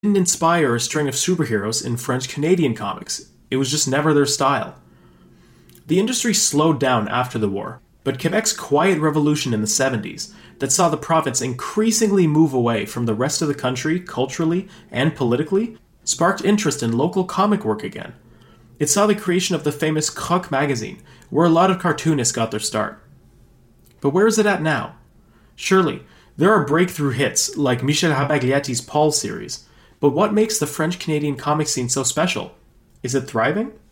didn't inspire a string of superheroes in French-Canadian comics. It was just never their style. The industry slowed down after the war, but Quebec's quiet revolution in the 70s that saw the province increasingly move away from the rest of the country culturally and politically sparked interest in local comic work again. It saw the creation of the famous Croc magazine, where a lot of cartoonists got their start. But where is it at now? Surely, there are breakthrough hits like Michel Rabagliati's Paul series, but what makes the French-Canadian comic scene so special? Is it thriving?